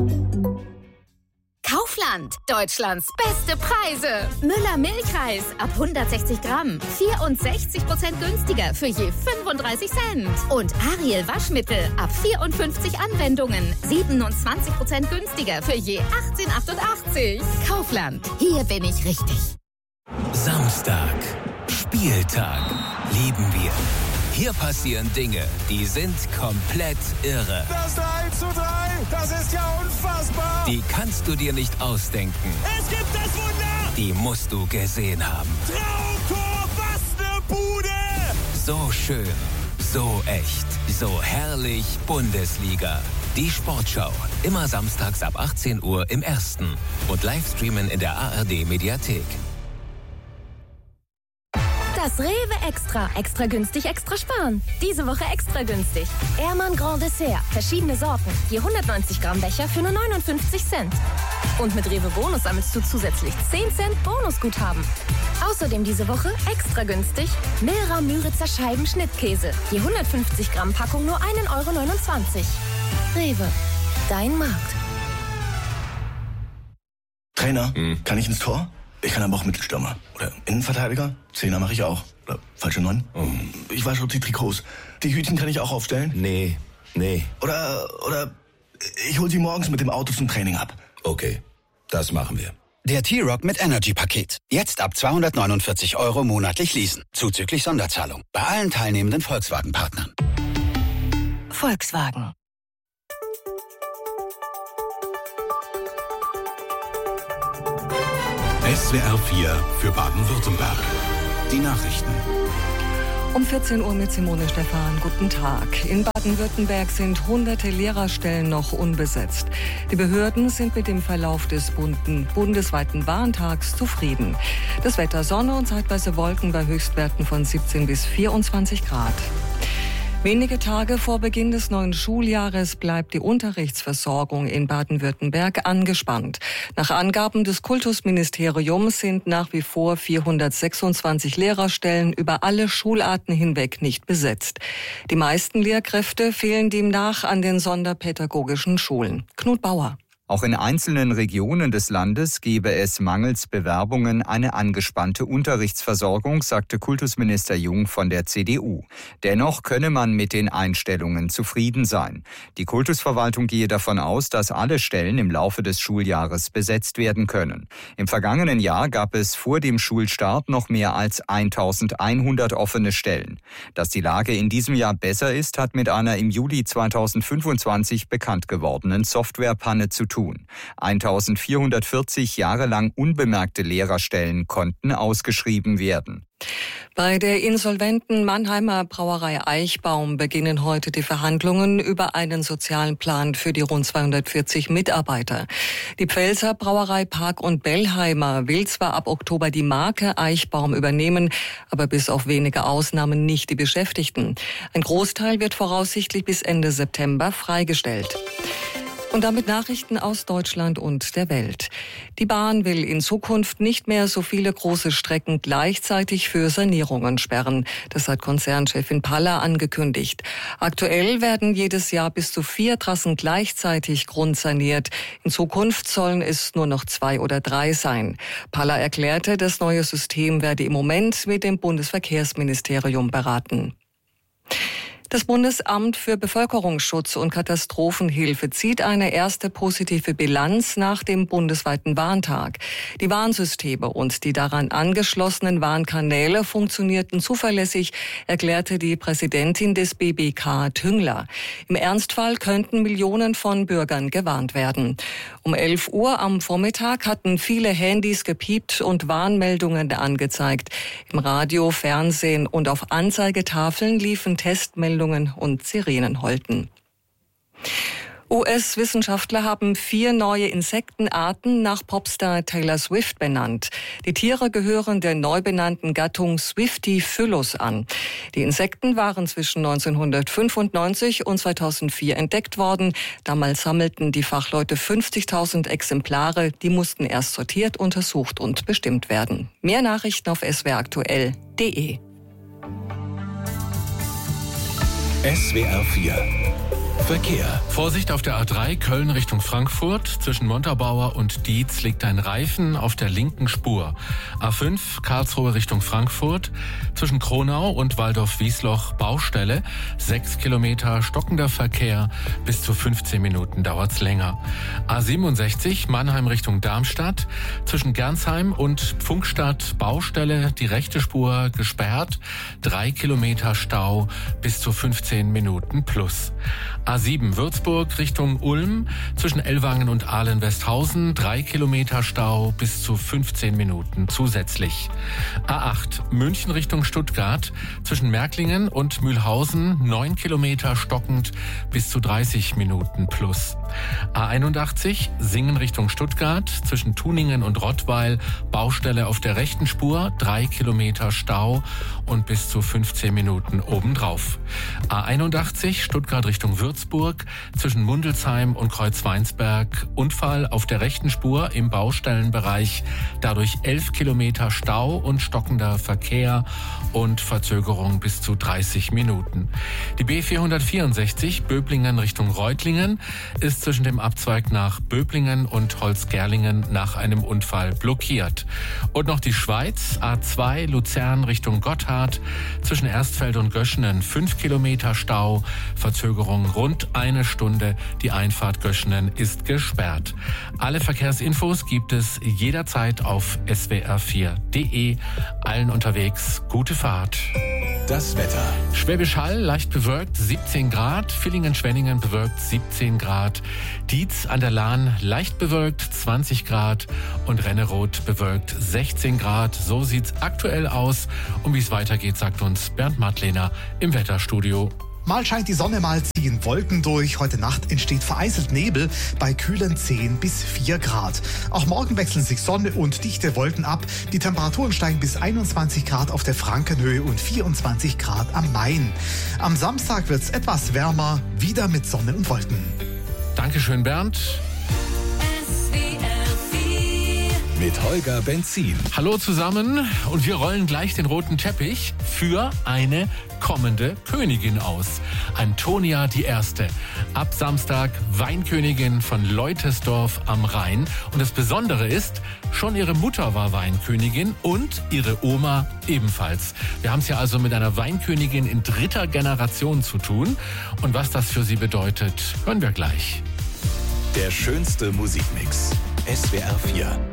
Kaufland, Deutschlands beste Preise. Müller Milchreis ab 160 Gramm, 64% günstiger für je 35 Cent. Und Ariel Waschmittel ab 54 Anwendungen, 27% günstiger für je 18,88. Kaufland, hier bin ich richtig. Samstag, Spieltag, lieben wir. Hier passieren Dinge, die sind komplett irre. Das 3:3, das ist ja unfassbar. Die kannst du dir nicht ausdenken. Es gibt das Wunder. Die musst du gesehen haben. Traumtor, was eine Bude. So schön, so echt, so herrlich Bundesliga. Die Sportschau, immer samstags ab 18 Uhr im Ersten und Livestreamen in der ARD-Mediathek. Das Rewe Extra. Extra günstig, extra sparen. Diese Woche extra günstig. Ehrmann Grand Dessert. Verschiedene Sorten. Je 190 Gramm Becher für nur 59 Cent. Und mit Rewe Bonus sammelst du zusätzlich 10 Cent Bonusguthaben. Außerdem diese Woche extra günstig Milra Müritzer Scheiben Schnittkäse. Je 150 Gramm Packung nur 1,29 €. Rewe. Dein Markt. Trainer, kann ich ins Tor? Ich kann aber auch Mittelstürmer. Oder Innenverteidiger? Zehner mache ich auch. Oder falsche 9? Ich wasche die Trikots. Die Hütchen kann ich auch aufstellen? Nee. Oder ich hol sie morgens mit dem Auto zum Training ab. Okay, das machen wir. Der T-Rock mit Energy-Paket. Jetzt ab 249 € monatlich leasen. Zuzüglich Sonderzahlung. Bei allen teilnehmenden Volkswagen-Partnern. Volkswagen. SWR 4 für Baden-Württemberg. Die Nachrichten. Um 14 Uhr mit Simone Stephan. Guten Tag. In Baden-Württemberg sind hunderte Lehrerstellen noch unbesetzt. Die Behörden sind mit dem Verlauf des bundesweiten Warntags zufrieden. Das Wetter: Sonne und zeitweise Wolken bei Höchstwerten von 17 bis 24 Grad. Wenige Tage vor Beginn des neuen Schuljahres bleibt die Unterrichtsversorgung in Baden-Württemberg angespannt. Nach Angaben des Kultusministeriums sind nach wie vor 426 Lehrerstellen über alle Schularten hinweg nicht besetzt. Die meisten Lehrkräfte fehlen demnach an den sonderpädagogischen Schulen. Knut Bauer. Auch in einzelnen Regionen des Landes gebe es mangels Bewerbungen eine angespannte Unterrichtsversorgung, sagte Kultusminister Jung von der CDU. Dennoch könne man mit den Einstellungen zufrieden sein. Die Kultusverwaltung gehe davon aus, dass alle Stellen im Laufe des Schuljahres besetzt werden können. Im vergangenen Jahr gab es vor dem Schulstart noch mehr als 1100 offene Stellen. Dass die Lage in diesem Jahr besser ist, hat mit einer im Juli 2025 bekannt gewordenen Softwarepanne zu tun. 1440 jahrelang unbemerkte Lehrerstellen konnten ausgeschrieben werden. Bei der insolventen Mannheimer Brauerei Eichbaum beginnen heute die Verhandlungen über einen sozialen Plan für die rund 240 Mitarbeiter. Die Pfälzer Brauerei Park und Bellheimer will zwar ab Oktober die Marke Eichbaum übernehmen, aber bis auf wenige Ausnahmen nicht die Beschäftigten. Ein Großteil wird voraussichtlich bis Ende September freigestellt. Und damit Nachrichten aus Deutschland und der Welt. Die Bahn will in Zukunft nicht mehr so viele große Strecken gleichzeitig für Sanierungen sperren. Das hat Konzernchefin Paller angekündigt. Aktuell werden jedes Jahr bis zu 4 Trassen gleichzeitig grundsaniert. In Zukunft sollen es nur noch 2 oder 3 sein. Paller erklärte, das neue System werde im Moment mit dem Bundesverkehrsministerium beraten. Das Bundesamt für Bevölkerungsschutz und Katastrophenhilfe zieht eine erste positive Bilanz nach dem bundesweiten Warntag. Die Warnsysteme und die daran angeschlossenen Warnkanäle funktionierten zuverlässig, erklärte die Präsidentin des BBK Tüngler. Im Ernstfall könnten Millionen von Bürgern gewarnt werden. Um 11 Uhr am Vormittag hatten viele Handys gepiept und Warnmeldungen angezeigt. Im Radio, Fernsehen und auf Anzeigetafeln liefen Testmeldungen und Sirenen heulten. US-Wissenschaftler haben 4 neue Insektenarten nach Popstar Taylor Swift benannt. Die Tiere gehören der neu benannten Gattung Swiftifyllus an. Die Insekten waren zwischen 1995 und 2004 entdeckt worden. Damals sammelten die Fachleute 50.000 Exemplare. Die mussten erst sortiert, untersucht und bestimmt werden. Mehr Nachrichten auf swraktuell.de. SWR 4 Verkehr. Vorsicht auf der A3 Köln Richtung Frankfurt. Zwischen Montabaur und Dietz liegt ein Reifen auf der linken Spur. A5 Karlsruhe Richtung Frankfurt. Zwischen Kronau und Waldorf-Wiesloch Baustelle. 6 Kilometer stockender Verkehr. Bis zu 15 Minuten dauert's länger. A67 Mannheim Richtung Darmstadt. Zwischen Gernsheim und Pfunkstadt Baustelle. Die rechte Spur gesperrt. 3 Kilometer Stau. Bis zu 15 Minuten plus. A7 Würzburg Richtung Ulm, zwischen Ellwangen und Ahlen-Westhausen, 3 Kilometer Stau bis zu 15 Minuten zusätzlich. A8 München Richtung Stuttgart, zwischen Märklingen und Mühlhausen, 9 Kilometer stockend bis zu 30 Minuten plus. A81 Singen Richtung Stuttgart, zwischen Tuningen und Rottweil, Baustelle auf der rechten Spur, 3 Kilometer Stau und bis zu 15 Minuten obendrauf. A81 Stuttgart Richtung Würzburg, zwischen Mundelsheim und Kreuzweinsberg, Unfall auf der rechten Spur im Baustellenbereich, dadurch 11 Kilometer Stau und stockender Verkehr und Verzögerung bis zu 30 Minuten. Die B464 Böblingen Richtung Reutlingen ist zwischen dem Abzweig nach Böblingen und Holzgerlingen nach einem Unfall blockiert. Und noch die Schweiz, A2 Luzern Richtung Gotthard, zwischen Erstfeld und Göschenen 5 Kilometer Stau, Verzögerung rund eine Stunde. Die Einfahrt Göschenen ist gesperrt. Alle Verkehrsinfos gibt es jederzeit auf swr4.de. Allen unterwegs gute Fahrt. Das Wetter. Schwäbisch Hall leicht bewölkt 17 Grad, Villingen-Schwenningen bewölkt 17 Grad, Dietz an der Lahn leicht bewölkt 20 Grad und Renneroth bewölkt 16 Grad. So sieht's aktuell aus. Und wie es weitergeht, sagt uns Bernd Madlener im Wetterstudio. Mal scheint die Sonne, mal ziehen Wolken durch. Heute Nacht entsteht vereinzelt Nebel bei kühlen 10 bis 4 Grad. Auch morgen wechseln sich Sonne und dichte Wolken ab. Die Temperaturen steigen bis 21 Grad auf der Frankenhöhe und 24 Grad am Main. Am Samstag wird's etwas wärmer, wieder mit Sonne und Wolken. Dankeschön, Bernd. Mit Holger Benzin. Hallo zusammen und wir rollen gleich den roten Teppich für eine kommende Königin aus. Antonia die Erste. Ab Samstag Weinkönigin von Leutesdorf am Rhein. Und das Besondere ist, schon ihre Mutter war Weinkönigin und ihre Oma ebenfalls. Wir haben es ja also mit einer Weinkönigin in 3. Generation zu tun. Und was das für sie bedeutet, hören wir gleich. Der schönste Musikmix. SWR 4.